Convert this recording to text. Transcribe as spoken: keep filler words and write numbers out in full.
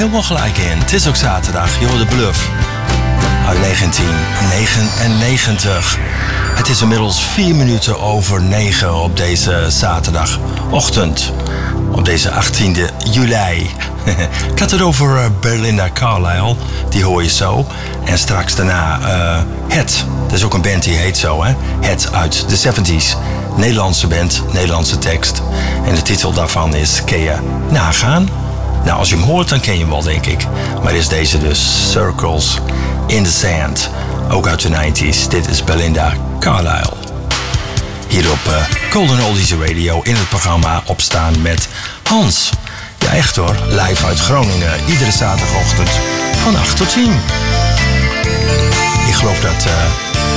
helemaal gelijk in. Het is ook zaterdag, je hoort de Bluff. Uit negentien negenennegentig. Het is inmiddels vier minuten over negen op deze zaterdagochtend. Op deze achttiende juli. Ik had het over uh, Belinda Carlisle. Die hoor je zo. En straks daarna uh, Het. Dat is ook een band die heet zo, hè? Het uit de zeventies. Nederlandse band, Nederlandse tekst. En de titel daarvan is Kun je nagaan? Nou, als je hem hoort, dan ken je hem wel, denk ik. Maar is deze dus Circles in the Sand. Ook uit de negentig. Dit is Belinda Carlisle. Hier op uh, Golden Oldies Radio in het programma Opstaan met Hans. Ja, echt hoor. Live uit Groningen. Iedere zaterdagochtend van acht tot tien. Ik geloof dat... Uh,